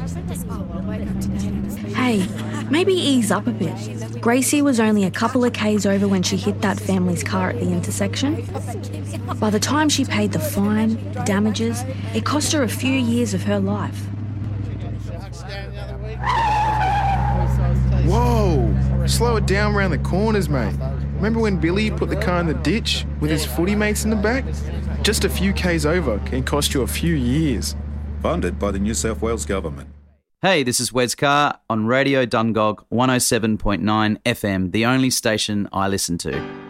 Hey, maybe ease up a bit. Gracie was only a couple of k's over when she hit that family's car at the intersection. By the time she paid the fine, damages, it cost her a few years of her life. Whoa! Slow it down round the corners, mate. Remember when Billy put the car in the ditch with his footy mates in the back? Just a few k's over can cost you a few years. Funded by the New South Wales Government. Hey, this is Wes Carr on Radio Dungog 107.9 FM, the only station I listen to.